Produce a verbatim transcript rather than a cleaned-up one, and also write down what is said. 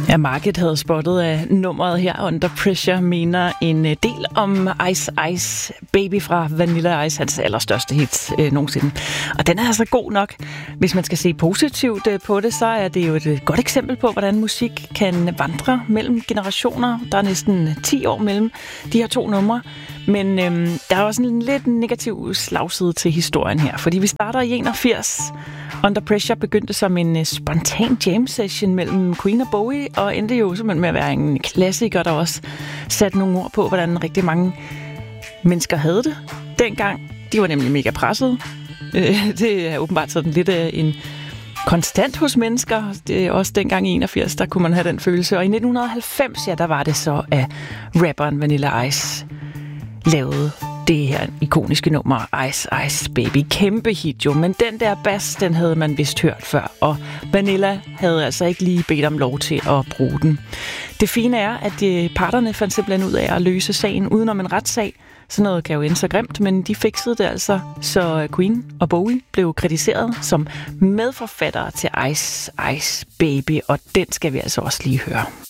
Ja, Market havde spottet af nummeret her, Under Pressure, mener en del om Ice Ice Baby fra Vanilla Ice, hans allerstørste hit øh, nogensinde. Og den er altså god nok. Hvis man skal se positivt øh, på det, så er det jo et øh, godt eksempel på, hvordan musik kan vandre mellem generationer. Der er næsten ti år mellem de her to numre. Men øh, der er også en lidt negativ slagside til historien her, fordi vi starter i enogfirs. Under Pressure begyndte som en uh, spontan jam session mellem Queen og Bowie, og endte jo simpelthen med at være en klassiker, der også satte nogle ord på, hvordan rigtig mange mennesker havde det dengang. De var nemlig mega presset. Uh, det er åbenbart sådan lidt uh, en konstant hos mennesker. Det er også dengang i enogfirs, der kunne man have den følelse. Og i nitten halvfems, ja, der var det så, at rapperen Vanilla Ice lavede det her ikoniske nummer, Ice Ice Baby. Kæmpe hit jo, men den der bass, den havde man vist hørt før, og Vanilla havde altså ikke lige bedt om lov til at bruge den. Det fine er, at de parterne fandt simpelthen ud af at løse sagen udenom en retssag. Sådan noget kan jo ende så grimt, men de fikset det altså, så Queen og Bowie blev kritiseret som medforfattere til Ice Ice Baby, og den skal vi altså også lige høre.